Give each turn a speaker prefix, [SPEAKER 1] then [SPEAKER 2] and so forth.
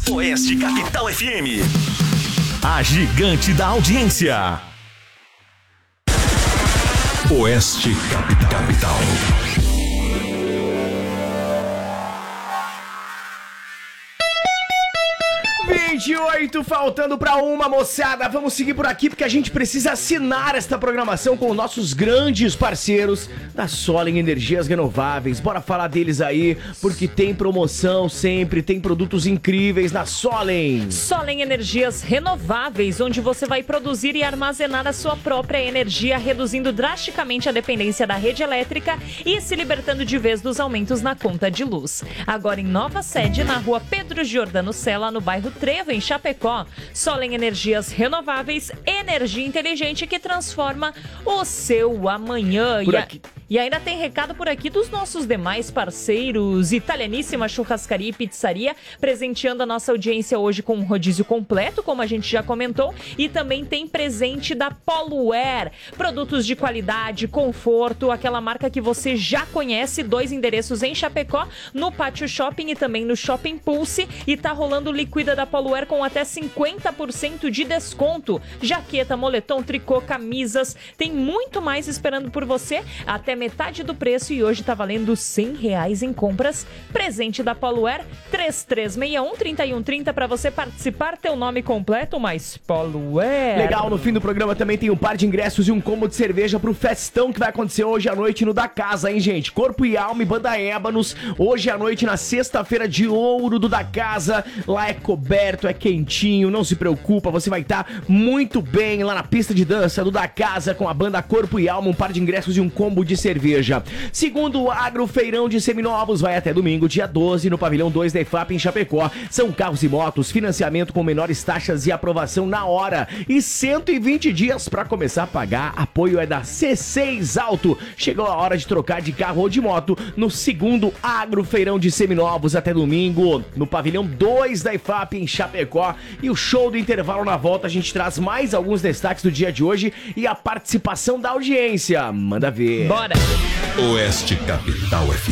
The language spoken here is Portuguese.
[SPEAKER 1] Oeste Capital FM. A gigante da audiência. Oeste Capital.
[SPEAKER 2] 28, faltando pra uma, moçada. Vamos seguir por aqui porque a gente precisa assinar esta programação com nossos grandes parceiros da Solen Energias Renováveis. Bora falar deles aí, porque tem promoção sempre, tem produtos incríveis na Solen.
[SPEAKER 3] Solen Energias Renováveis, onde você vai produzir e armazenar a sua própria energia, reduzindo drasticamente a dependência da rede elétrica e se libertando de vez dos aumentos na conta de luz. Agora em nova sede, na rua Pedro Giordano Sela, no bairro Trevo, em Chapecó. Solen Energias Renováveis, energia inteligente que transforma o seu amanhã. E ainda tem recado por aqui dos nossos demais parceiros. Italianíssima Churrascaria e Pizzaria, presenteando a nossa audiência hoje com um rodízio completo, como a gente já comentou. E também tem presente da Poluer. Produtos de qualidade, conforto, aquela marca que você já conhece. 2 endereços em Chapecó, no Pátio Shopping e também no Shopping Pulse. E tá rolando liquida da Poluer com até 50% de desconto. Jaqueta, moletom, tricô, camisas. Tem muito mais esperando por você. Até metade do preço e hoje tá valendo R$100 em compras. Presente da Poluer, 3361-3130 para você participar. Teu nome completo, mais Poluer.
[SPEAKER 2] Legal, no fim do programa também tem um par de ingressos e um combo de cerveja pro festão que vai acontecer hoje à noite no Da Casa, hein, gente? Corpo e Alma e Banda Ébanos, hoje à noite na sexta-feira de ouro do Da Casa. Lá é coberto, é quentinho, não se preocupa, você vai estar muito bem lá na pista de dança do Da Casa com a banda Corpo e Alma, um par de ingressos e um combo de cerveja. Segundo o Agrofeirão de Seminovos, vai até domingo, dia 12, no Pavilhão 2 da EFAP em Chapecó. São carros e motos, financiamento com menores taxas e aprovação na hora. E 120 dias para começar a pagar. Apoio é da C6 Auto. Chegou a hora de trocar de carro ou de moto no segundo Agrofeirão de Seminovos até domingo, no Pavilhão 2 da EFAP em Chapecó. E o show do intervalo na volta, a gente traz mais alguns destaques do dia de hoje e a participação da audiência. Manda ver.
[SPEAKER 3] Bora!
[SPEAKER 1] Oeste Capital FM.